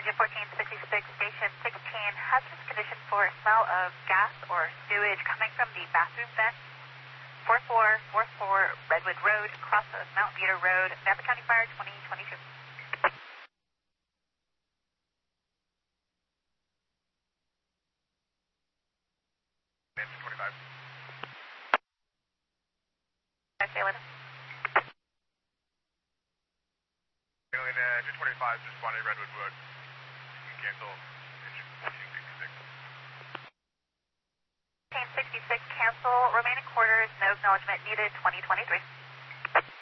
engine 1466, station 16, hazardous condition for smell of gas or sewage coming from the bathroom vent, 4444 Redwood Road, cross of Mount Meter Road, Napa County Fire 2022. Engine 25. Jalen. Engine 25 just responded Redwood Road. You can cancel engine 1466. 1466, cancel. Remaining quarters, no acknowledgement needed, 2023.